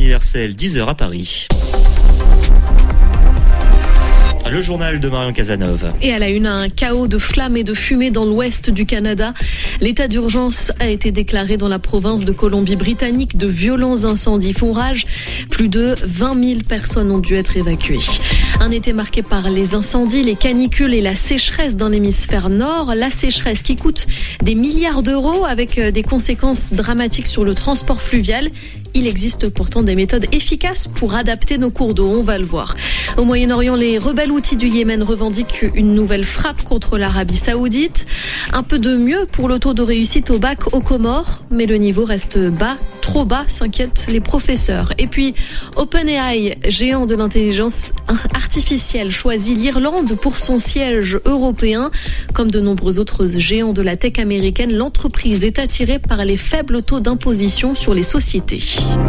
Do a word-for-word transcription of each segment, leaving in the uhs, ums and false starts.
universel, dix heures à Paris. Le journal de Marion Cazeneuve. Et à la une, un chaos de flammes et de fumée dans l'ouest du Canada. L'état d'urgence a été déclaré dans la province de Colombie-Britannique. De violents incendies font rage. Plus de vingt mille personnes ont dû être évacuées. Un été marqué par les incendies, les canicules et la sécheresse dans l'hémisphère nord. La sécheresse qui coûte des milliards d'euros avec des conséquences dramatiques sur le transport fluvial. Il existe pourtant des méthodes efficaces pour adapter nos cours d'eau, on va le voir. Au Moyen-Orient, les rebelles houthis du Yémen revendiquent une nouvelle frappe contre l'Arabie Saoudite. Un peu de mieux pour le taux de réussite au bac aux Comores, mais le niveau reste bas, trop bas, s'inquiètent les professeurs. Et puis, OpenAI, géant de l'intelligence artificielle, choisit l'Irlande pour son siège européen. Comme de nombreux autres géants de la tech américaine, l'entreprise est attirée par les faibles taux d'imposition sur les sociétés.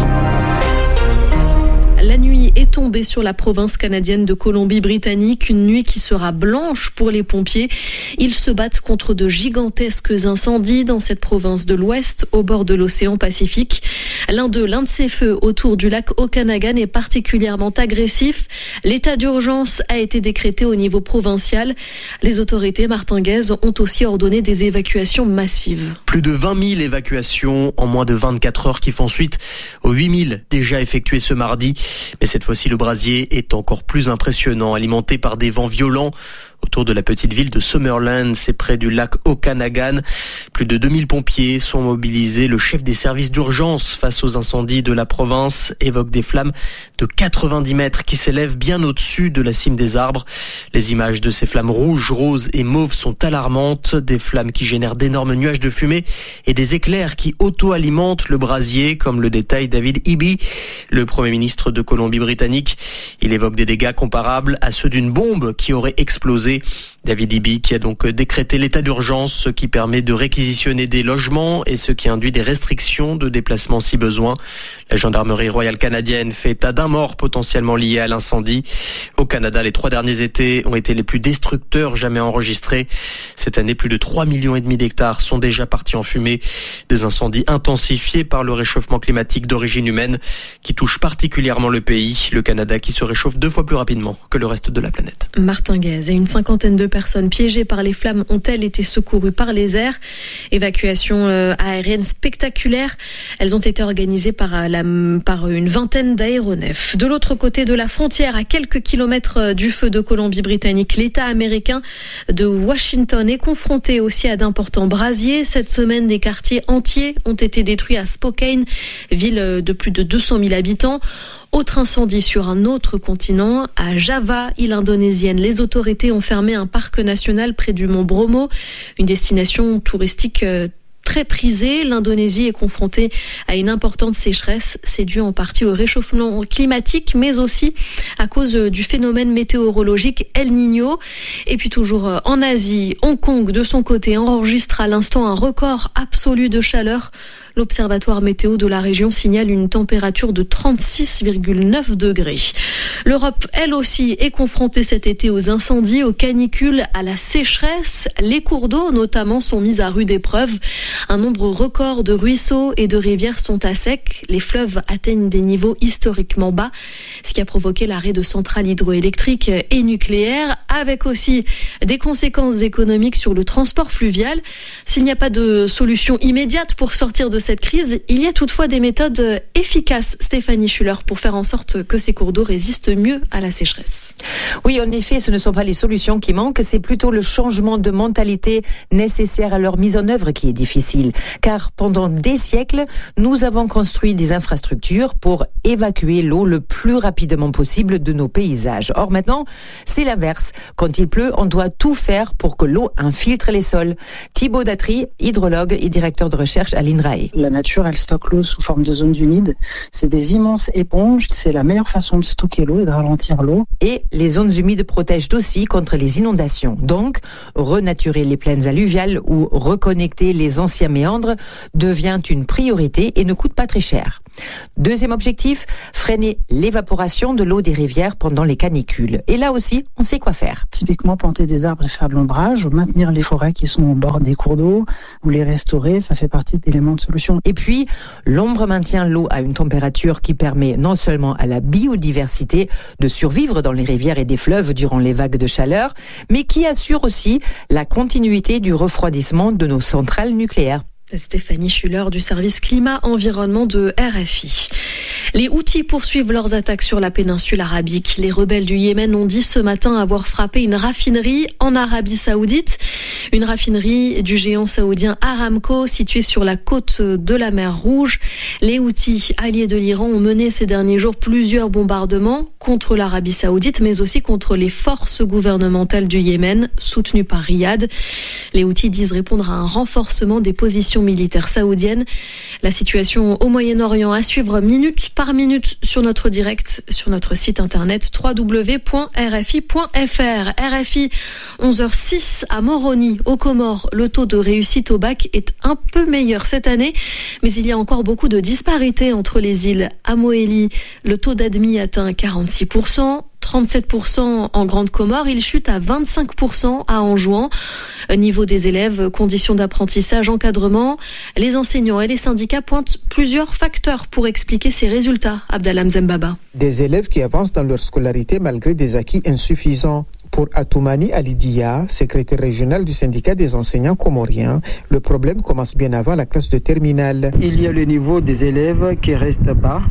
La nuit est tombée sur la province canadienne de Colombie-Britannique, une nuit qui sera blanche pour les pompiers. Ils se battent contre de gigantesques incendies dans cette province de l'Ouest, au bord de l'océan Pacifique. L'un d'eux, l'un de ces feux autour du lac Okanagan est particulièrement agressif. L'état d'urgence a été décrété au niveau provincial. Les autorités martinguaises ont aussi ordonné des évacuations massives. Plus de vingt mille évacuations en moins de vingt-quatre heures qui font suite aux huit mille déjà effectuées ce mardi. Mais cette fois-ci, le brasier est encore plus impressionnant, alimenté par des vents violents. Autour de la petite ville de Summerland, c'est près du lac Okanagan. Plus de deux mille pompiers sont mobilisés. Le chef des services d'urgence face aux incendies de la province évoque des flammes de quatre-vingt-dix mètres qui s'élèvent bien au-dessus de la cime des arbres. Les images de ces flammes rouges, roses et mauves sont alarmantes. Des flammes qui génèrent d'énormes nuages de fumée et des éclairs qui auto-alimentent le brasier, comme le détaille David Eby, le Premier ministre de Colombie-Britannique. Il évoque des dégâts comparables à ceux d'une bombe qui aurait explosé. David Eby qui a donc décrété l'état d'urgence, ce qui permet de réquisitionner des logements et ce qui induit des restrictions de déplacement si besoin. La gendarmerie royale canadienne fait état d'un mort potentiellement lié à l'incendie. Au Canada, les trois derniers étés ont été les plus destructeurs jamais enregistrés. Cette année, plus de trois millions et demi d'hectares sont déjà partis en fumée. Des incendies intensifiés par le réchauffement climatique d'origine humaine qui touche particulièrement le pays. Le Canada qui se réchauffe deux fois plus rapidement que le reste de la planète. Martinguaise et une cinquantaine de personnes piégées par les flammes ont-elles été secourues par les airs. Évacuation euh, aérienne spectaculaire. Elles ont été organisées par, la, par une vingtaine d'aéronefs. De l'autre côté de la frontière, à quelques kilomètres du feu de Colombie-Britannique, l'État américain de Washington est confronté aussi à d'importants brasiers. Cette semaine, des quartiers entiers ont été détruits à Spokane, ville de plus de deux cent mille habitants. Autre incendie sur un autre continent, à Java, île indonésienne. Les autorités ont fermé un parc national près du mont Bromo, une destination touristique très prisée. L'Indonésie est confrontée à une importante sécheresse. C'est dû en partie au réchauffement climatique, mais aussi à cause du phénomène météorologique El Niño. Et puis toujours en Asie, Hong Kong, de son côté, enregistre à l'instant un record absolu de chaleur. L'Observatoire météo de la région signale une température de trente-six virgule neuf degrés. L'Europe, elle aussi, est confrontée cet été aux incendies, aux canicules, à la sécheresse. Les cours d'eau, notamment, sont mis à rude épreuve. Un nombre record de ruisseaux et de rivières sont à sec. Les fleuves atteignent des niveaux historiquement bas, ce qui a provoqué l'arrêt de centrales hydroélectriques et nucléaires, avec aussi des conséquences économiques sur le transport fluvial. S'il n'y a pas de solution immédiate pour sortir de cette crise, il y a toutefois des méthodes efficaces, Stéphanie Schuller, pour faire en sorte que ces cours d'eau résistent mieux à la sécheresse. Oui, en effet, ce ne sont pas les solutions qui manquent, c'est plutôt le changement de mentalité nécessaire à leur mise en œuvre qui est difficile. Car pendant des siècles, nous avons construit des infrastructures pour évacuer l'eau le plus rapidement possible de nos paysages. Or maintenant, c'est l'inverse. Quand il pleut, on doit tout faire pour que l'eau infiltre les sols. Thibaut Datry, hydrologue et directeur de recherche à l'I N R A E. La nature, elle stocke l'eau sous forme de zones humides. C'est des immenses éponges. C'est la meilleure façon de stocker l'eau et de ralentir l'eau. Et les zones humides protègent aussi contre les inondations. Donc, renaturer les plaines alluviales ou reconnecter les anciens méandres devient une priorité et ne coûte pas très cher. Deuxième objectif, freiner l'évaporation de l'eau des rivières pendant les canicules. Et là aussi, on sait quoi faire. Typiquement, planter des arbres et faire de l'ombrage, ou maintenir les forêts qui sont au bord des cours d'eau, ou les restaurer, ça fait partie d'éléments de solution. solution. Et puis, l'ombre maintient l'eau à une température qui permet non seulement à la biodiversité de survivre dans les rivières et des fleuves durant les vagues de chaleur, mais qui assure aussi la continuité du refroidissement de nos centrales nucléaires. Stéphanie Schuller du service climat-environnement de R F I. Les Houthis poursuivent leurs attaques sur la péninsule arabique. Les rebelles du Yémen ont dit ce matin avoir frappé une raffinerie en Arabie Saoudite. Une raffinerie du géant saoudien Aramco située sur la côte de la mer Rouge. Les Houthis, alliés de l'Iran, ont mené ces derniers jours plusieurs bombardements contre l'Arabie Saoudite, mais aussi contre les forces gouvernementales du Yémen, soutenues par Riyad. Les Houthis disent répondre à un renforcement des positions militaires saoudiennes. La situation au Moyen-Orient à suivre minute par minute sur notre direct, sur notre site internet w w w point r f i point f r. R F I, onze heures six à Moroni, aux Comores. Le taux de réussite au bac est un peu meilleur cette année, mais il y a encore beaucoup de disparités entre les îles. À Moélie, le taux d'admis atteint quarante-six pour cent. trente-sept pour cent en Grande Comore, il chute à vingt-cinq pour cent à Anjouan. Niveau des élèves, conditions d'apprentissage, encadrement, les enseignants et les syndicats pointent plusieurs facteurs pour expliquer ces résultats. Abdallah Mzembaba. Des élèves qui avancent dans leur scolarité malgré des acquis insuffisants. Pour Atoumani Alidia, secrétaire régional du syndicat des enseignants comoriens, le problème commence bien avant la classe de terminale. Il y a le niveau des élèves qui reste bas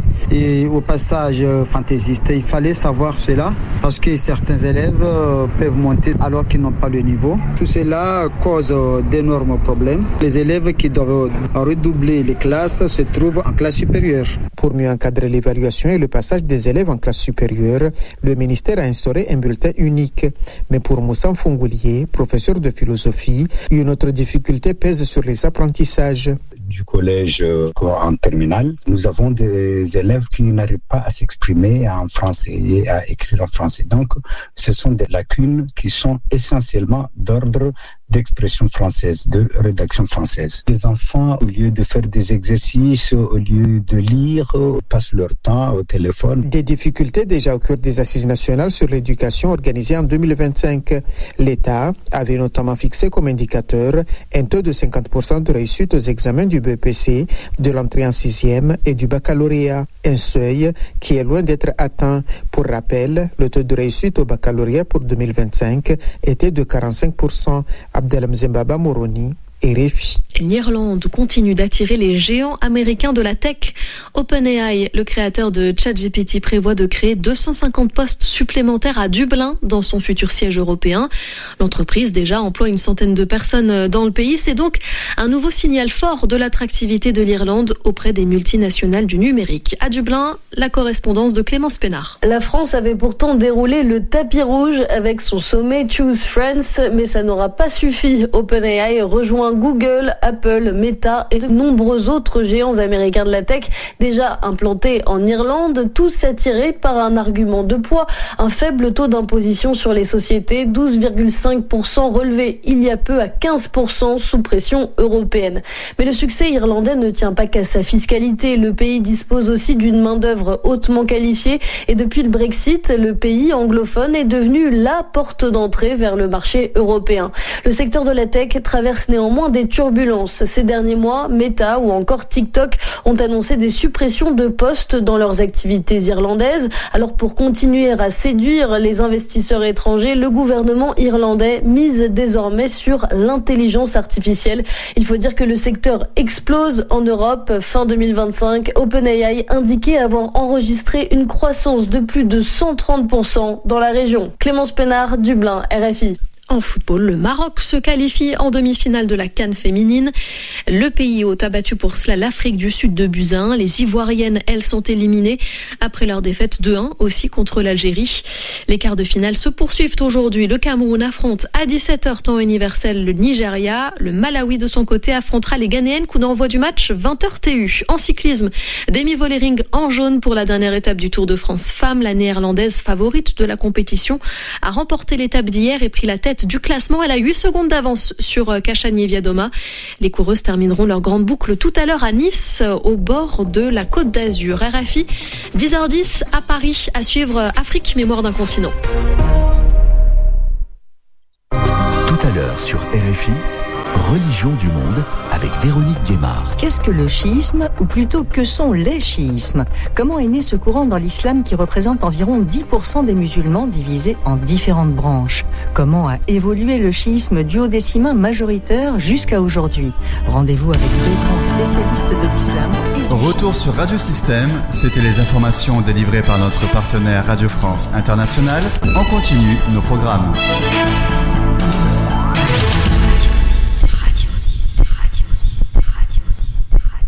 et au passage fantaisiste. Il fallait savoir cela parce que certains élèves peuvent monter alors qu'ils n'ont pas le niveau. Tout cela cause d'énormes problèmes. Les élèves qui doivent redoubler les classes se trouvent en classe supérieure. Pour mieux encadrer l'évaluation et le passage des élèves en classe supérieure, le ministère a instauré un bulletin unique. Mais pour Moussa Fongoulier, professeur de philosophie, une autre difficulté pèse sur les apprentissages. Du collège en terminale, nous avons des élèves qui n'arrivent pas à s'exprimer en français et à écrire en français. Donc, ce sont des lacunes qui sont essentiellement d'ordre d'expression française, de rédaction française. Les enfants, au lieu de faire des exercices, au lieu de lire, passent leur temps au téléphone. Des difficultés déjà au cœur des assises nationales sur l'éducation organisées en deux mille vingt-cinq. L'État avait notamment fixé comme indicateur un taux de cinquante pour cent de réussite aux examens du B P C, de l'entrée en sixième et du baccalauréat. Un seuil qui est loin d'être atteint. Pour rappel, le taux de réussite au baccalauréat pour deux mille vingt-cinq était de quarante-cinq pour cent. Abdallah Mzembaba, Moroni. R F I. L'Irlande continue d'attirer les géants américains de la tech. OpenAI, le créateur de ChatGPT, prévoit de créer deux cent cinquante postes supplémentaires à Dublin dans son futur siège européen. L'entreprise déjà emploie une centaine de personnes dans le pays. C'est donc un nouveau signal fort de l'attractivité de l'Irlande auprès des multinationales du numérique. À Dublin, la correspondance de Clémence Pénard. La France avait pourtant déroulé le tapis rouge avec son sommet Choose France, mais ça n'aura pas suffi. OpenAI rejoint Google, Apple, Meta et de nombreux autres géants américains de la tech déjà implantés en Irlande, tous attirés par un argument de poids, un faible taux d'imposition sur les sociétés, douze virgule cinq pour cent relevé il y a peu à quinze pour cent sous pression européenne. Mais le succès irlandais ne tient pas qu'à sa fiscalité. Le pays dispose aussi d'une main-d'œuvre hautement qualifiée et depuis le Brexit, le pays anglophone est devenu la porte d'entrée vers le marché européen. Le secteur de la tech traverse néanmoins des turbulences. Ces derniers mois, Meta ou encore TikTok ont annoncé des suppressions de postes dans leurs activités irlandaises. Alors pour continuer à séduire les investisseurs étrangers, le gouvernement irlandais mise désormais sur l'intelligence artificielle. Il faut dire que le secteur explose en Europe. Fin deux mille vingt-cinq, OpenAI indiquait avoir enregistré une croissance de plus de cent trente pour cent dans la région. Clémence Pénard, Dublin, R F I. En football, le Maroc se qualifie en demi-finale de la CAN féminine. Le pays hôte a battu pour cela l'Afrique du Sud de buts à un. Les Ivoiriennes, elles, sont éliminées après leur défaite deux un aussi contre l'Algérie. Les quarts de finale se poursuivent aujourd'hui. Le Cameroun affronte à dix-sept heures temps universel le Nigeria. Le Malawi, de son côté, affrontera les Ghanéennes. Coup d'envoi du match, vingt heures T U. En cyclisme, Demi Vollering en jaune pour la dernière étape du Tour de France Femmes. La néerlandaise favorite de la compétition a remporté l'étape d'hier et pris la tête du classement. Elle a huit secondes d'avance sur Cachani Viadoma. Les coureuses termineront leur grande boucle tout à l'heure à Nice, au bord de la Côte d'Azur. R F I, dix heures dix à Paris, à suivre Afrique, mémoire d'un continent. Tout à l'heure sur R F I, Religion du monde avec Véronique Guémard. Qu'est-ce que le chiisme, ou plutôt que sont les chiismes? Comment est né ce courant dans l'islam qui représente environ dix pour cent des musulmans divisés en différentes branches? Comment a évolué le chiisme duodécimain majoritaire jusqu'à aujourd'hui? Rendez-vous avec deux grands spécialistes de l'islam. Retour sur Radio Système, c'était les informations délivrées par notre partenaire Radio France Internationale. On continue nos programmes.